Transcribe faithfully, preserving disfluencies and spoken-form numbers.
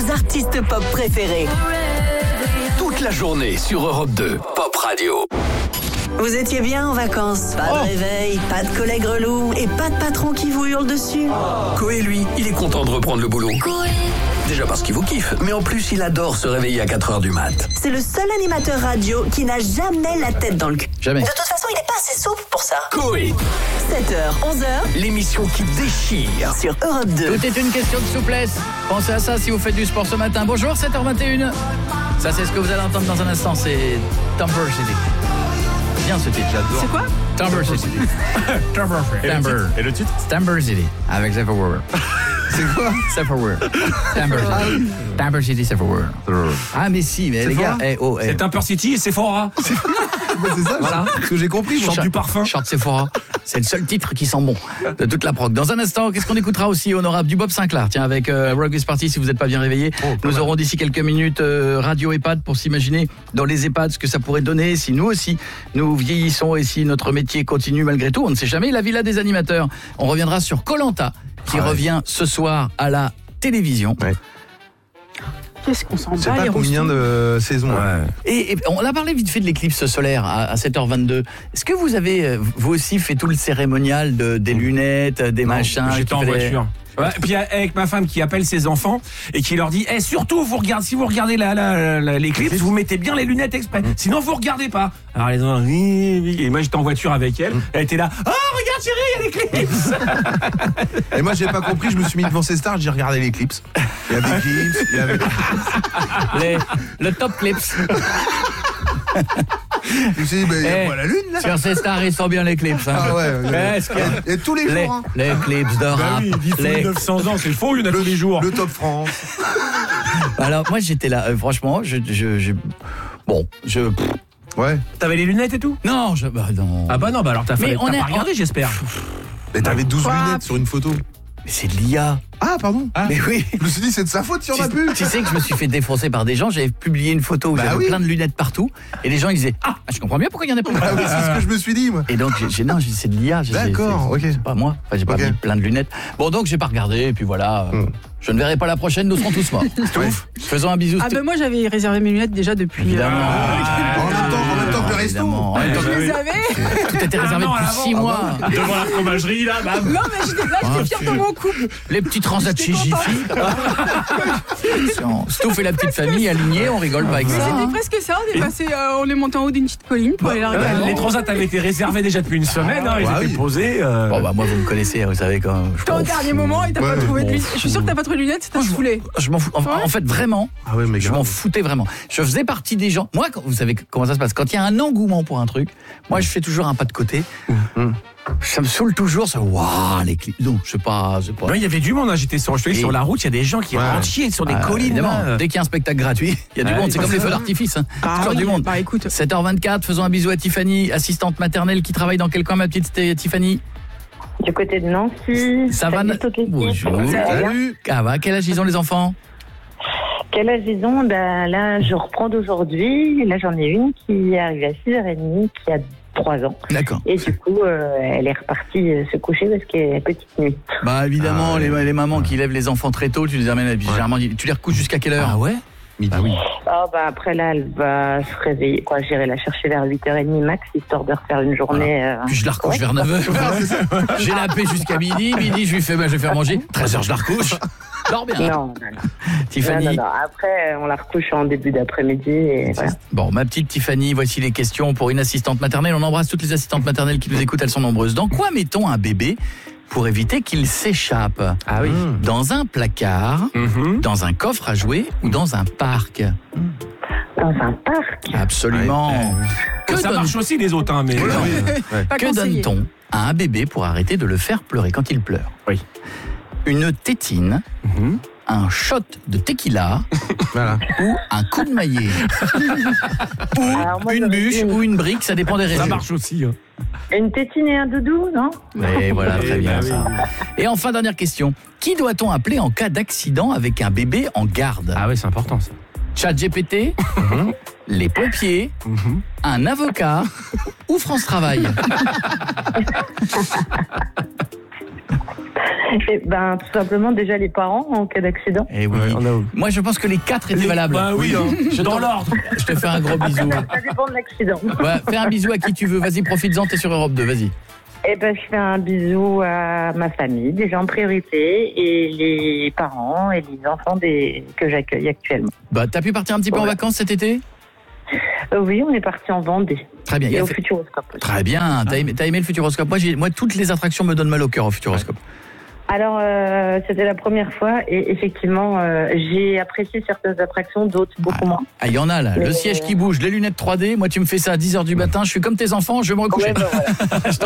vos artistes pop préférés. Toute la journée sur Europe deux, Pop Radio. Vous étiez bien en vacances? Pas de Oh. réveil, pas de collègues relous et pas de patron qui vous hurle dessus. Koé, lui, il est content de reprendre le boulot. Déjà parce qu'il vous kiffe, mais en plus, il adore se réveiller à quatre heures du mat. C'est le seul animateur radio qui n'a jamais la tête dans le cul. Jamais. De toute façon, il n'est pas assez souple pour ça. Koé, sept heures, onze heures l'émission qui déchire. sur Europe deux. Tout est une question de souplesse. Pensez à ça si vous faites du sport ce matin. Bonjour, sept heures vingt et une. Ça, c'est ce que vous allez entendre dans un instant. C'est Timber City. Bien ce titre, j'adore. C'est quoi? Timber City. Timber. Et le titre? Timber City. Avec Zephyr Word. C'est quoi? Zephyr Word. Timber City. Timber City, Zephyr Word. Ah, mais si, mais les gars. Eh, oh, eh. C'est Timber City et Sephora. C'est ça, Voilà. ce que j'ai compris. Chante du parfum. Chante Sephora. C'est le seul titre qui sent bon de toute la prog. Dans un instant, qu'est-ce qu'on écoutera aussi, honorable? Du Bob Sinclair. Tiens, avec euh, Rugby's Party, si vous n'êtes pas bien réveillé. Oh, nous aurons d'ici quelques minutes euh, Radio EHPAD pour s'imaginer dans les EHPAD ce que ça pourrait donner si nous aussi nous vieillissons et si notre métier continue malgré tout. On ne sait jamais. La Villa des animateurs. On reviendra sur Koh-Lanta qui Ah ouais. revient ce soir à la télévision. Ouais. Qu'est-ce qu'on s'en Je sais bat, pas les combien roustons. de saisons. hein. Et, et on a parlé vite fait de l'éclipse solaire à, à sept heures vingt-deux. Est-ce que vous avez, euh, vous aussi, fait tout le cérémonial de, des lunettes, des machins? J'étais qui en faisaient- voiture. Ouais, et puis avec ma femme qui appelle ses enfants et qui leur dit, eh, surtout vous regardez, si vous regardez la, la, la- l'éclipse, vous mettez bien les lunettes exprès, sinon vous regardez pas. Alors les enfants, oui, oui. Et moi j'étais en voiture avec elle, elle était là, oh regarde chérie, il y a l'éclipse. Et moi, j'ai pas compris, je me suis mis devant ces stars, j'ai regardé l'éclipse. Il y avait l'éclipse, il y avait. Les- le top clips. Je me suis dit, mais il y a Eh, pas la lune là. Sur ces stars, ils sont bien l'éclipse. Hein. Ah ouais, ouais. Est-ce que- Et tous les Les, jours, hein. les clips de Bah rap. oui, il faut les- neuf cents ans, c'est le faux, il y en a tous les jours. Le Top France. Alors moi j'étais là, euh, franchement, je, je, je- bon, je, pff, Ouais. T'avais les lunettes et tout? non, je, bah non. Ah bah non, bah alors t'as, Mais fait, on t'as est- pas regardé, j'espère. Mais t'avais douze Quoi? lunettes sur une photo. Mais c'est de l'I A. Ah, pardon. Mais oui. Je me suis dit, c'est de sa faute si on a Tu, pu. tu sais que je me suis fait défoncer par des gens. J'avais publié une photo où Bah j'avais oui. plein de lunettes partout. Et les gens ils disaient, ah, je comprends bien pourquoi il y en a plus. Ah oui, c'est ce que je me suis dit, moi. Et donc j'ai, j'ai- non, j'ai dit, c'est de l'I A. J'ai- D'accord, c'est- ok. C'est pas moi. Enfin, j'ai pas Ok. mis plein de lunettes. Bon, donc j'ai pas regardé. Et puis voilà. euh, Hmm. Je ne verrai pas la prochaine. Nous serons tous morts. Ouais. Faisons un bisou. Ah ben moi j'avais réservé mes lunettes déjà depuis... Évidemment. En même temps, en même temps que le resto. Évidemment. En même temps Je que- les avais. Tout était réservé Un an à depuis l'avance. six mois. Devant la fromagerie, là, bam. Non mais j'étais là, Ah, j'étais fière de mon couple. Les petits transats chez J'étais contente. Jiffy. Stouff et la petite famille alignée, on rigole pas avec ça. C'était hein. presque ça, on est passé, euh, on est monté en haut d'une petite colline pour aller la regarder. Les transats avaient été réservés déjà depuis une semaine, hein, ils bah étaient oui. posés. euh, Bon bah moi vous me connaissez, vous savez quand je T'es au m'en dernier fous. moment et t'as Ouais, pas trouvé de m'en lunettes. Je suis sûre que t'as pas trouvé de lunettes, ça t'a saoulé. Je m'en fous. En, en fait, vraiment, Ah ouais, mais je grave. m'en foutais vraiment. Je faisais partie des gens. Moi, quand- vous savez comment ça se passe. Quand il y a un engouement pour un truc, moi, je fais toujours un pas de côté. Mmh. Ça me saoule toujours. Ça, waouh, les clips. Non, je sais pas, je sais pas. Ouais, il y avait du monde, hein, j'étais sur, je te dis, Et- sur la route, il y a des gens qui Ouais. entiers sur des Ah, collines. évidemment, là. dès qu'il y a un spectacle gratuit, il y a du Ouais, monde. C'est c'est comme les ça. feux d'artifice. Hein. Ah Toujours oui, du monde. bah écoute. sept heures vingt-quatre, faisons un bisou à Tiffany, assistante maternelle qui travaille dans quel coin, ma petite Sté- Tiffany? Du côté de Nancy. Ça va, Salut Na- toute l'équipe. Bonjour. Ça va bien Salut. Ah va, quel âge ils ont les enfants? Quel âge ils ont? Ben, là, je reprends d'aujourd'hui. Là, j'en ai une qui est arrivée à six heures trente, qui a trois ans. D'accord. Et du coup, euh, elle est repartie euh, se coucher parce qu'elle est petite nuit. Bah évidemment, Ah, les, ouais. les mamans qui lèvent les enfants très tôt, tu les amènes, puis généralement, tu les recouches jusqu'à quelle heure? Ah ouais? Midi. Bah oui. Ah, ben, après, là, elle va se réveiller. Quoi, j'irai la chercher vers huit heures trente max, histoire de refaire une journée. euh, Puis je la recouche ouais. vers neuf heures. J'ai la paix jusqu'à midi. Midi, je lui fais, bah, je vais faire manger. treize heures, je la recouche. Dors bien. Non, non, non. Tiffany. Non, non, non. Après, on la recouche en début d'après-midi. Et voilà. Bon, ma petite Tiffany, voici les questions pour une assistante maternelle. On embrasse toutes les assistantes maternelles qui nous écoutent, elles sont nombreuses. Dans quoi mettons un bébé pour éviter qu'il s'échappe? Ah oui. Dans un placard, Mhm. dans un coffre à jouer ou dans un parc? Dans un parc. Absolument. Que Ça donne- marche aussi les autres, hein, mais. Oui, oui. Ouais. Pas Que conseillé. donne-t-on à un bébé pour arrêter de le faire pleurer quand il pleure? Oui. Une tétine, Mhm. un shot de tequila Voilà. ou un coup de maillet ou Alors, moi, une j'aurais bûche dit une- ou une brique, ça dépend des Ça raisons. marche aussi. hein. Une tétine et un doudou, non? Et voilà, très Eh bien ben ça. Et enfin, dernière question. Qui doit-on appeler en cas d'accident avec un bébé en garde? Ah ouais, c'est important ça. ChatGPT, les pompiers, Mhm. un avocat ou France Travail? Eh ben, tout simplement, déjà les parents en cas d'accident. Eh oui. Ouais, on a- Moi, je pense que les quatre étaient Les- valables. Bah oui, hein. Je Dans t'en- l'ordre. Je te fais un gros bisou. Ça dépend de l'accident. Ouais, fais un bisou à qui tu veux. Vas-y, profites-en, t'es sur Europe deux, vas-y. Eh ben, je fais un bisou à ma famille, déjà en priorité, et les parents et les enfants des... que j'accueille actuellement. Bah, t'as pu partir un petit peu en Ouais. vacances cet été? Euh, oui, on est parti en Vendée. Très bien. Il Et a au fait- Futuroscope aussi. Très bien. T'as aimé, t'as aimé le Futuroscope? Moi, j'ai, moi, toutes les attractions me donnent mal au cœur au Futuroscope. Alors, euh, c'était la première fois, et effectivement, euh, j'ai apprécié certaines attractions, d'autres beaucoup moins. Ah, il y en a là. Le Mais- siège qui bouge, les lunettes trois D. Moi, tu me fais ça à dix heures du matin. Je suis comme tes enfants, je vais me recoucher. Ouais, bah, voilà.